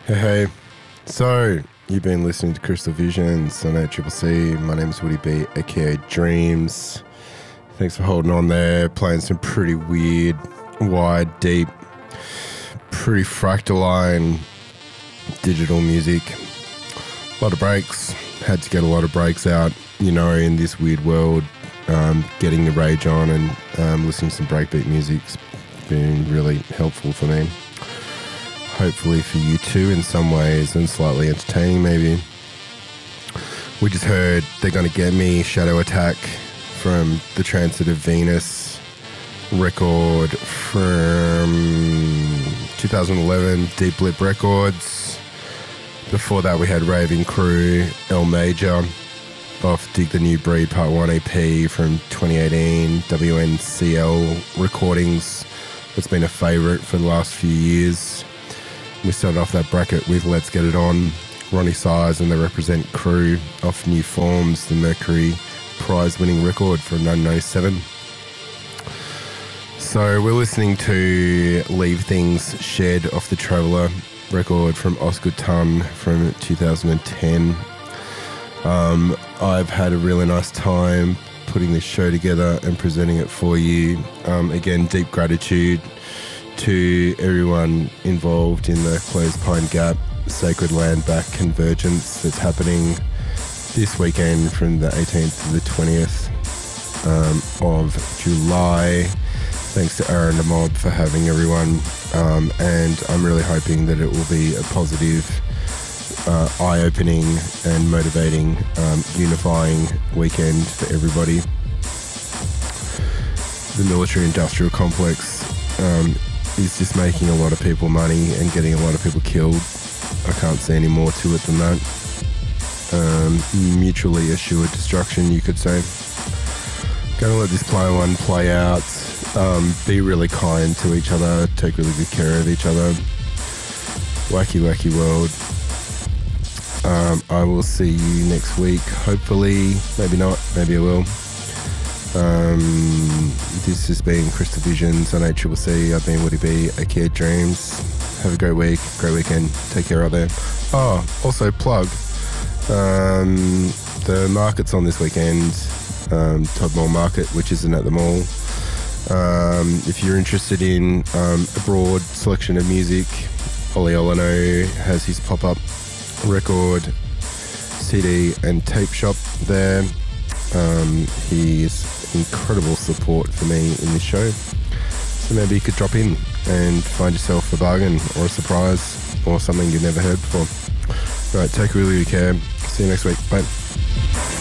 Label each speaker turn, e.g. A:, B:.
A: Hey. So, you've been listening to Crystal Visions on ACCC. My name's Woody B, aka Dreams. Thanks for holding on there, playing some pretty weird, wide, deep, pretty fractaline digital music. A lot of breaks. Had to get a lot of breaks out, you know, in this weird world. Getting the rage on and listening to some breakbeat music's been really helpful for me. Hopefully for you too in some ways, and slightly entertaining maybe. We just heard They're Gonna Get Me, Shadow Attack from the Transit of Venus record from 2011, Deep Lip Records. Before that we had Raving Crew, El Major off Dig the New Breed Part 1 EP from 2018, WNCL Recordings. It's been a favourite for the last few years. We started off that bracket with Let's Get It On, Ronnie Size and the Represent Crew off New Forms, the Mercury prize-winning record from 1997. So we're listening to Leave Things Shed off the Traveller record from Oscar Tunn from 2010. I've had a really nice time putting this show together and presenting it for you. Again, deep gratitude to everyone involved in the Closed Pine Gap Sacred Land Back Convergence that's happening this weekend from the 18th to the 20th of July. Thanks to Aaron the Mob for having everyone, and I'm really hoping that it will be a positive, eye-opening and motivating, unifying weekend for everybody. The military-industrial complex is just making a lot of people money and getting a lot of people killed. I can't see any more to it than that. Mutually assured destruction, you could say. Gonna let this play out. Be really kind to each other, take really good care of each other. Wacky, wacky world. I will see you next week, hopefully. Maybe not, maybe I will. This has been Crystal Visions on ACCC. I've been Woody B, aka Dreams. Have a great week, great weekend. Take care out there. Oh, also plug. The market's on this weekend. Todmore Market, which isn't at the mall. If you're interested in a broad selection of music, Ollie Olano has his pop-up record, CD and tape shop there. He's incredible support for me in this show. So maybe you could drop in and find yourself a bargain or a surprise or something you've never heard before. Right, take really good care. See you next week. Bye.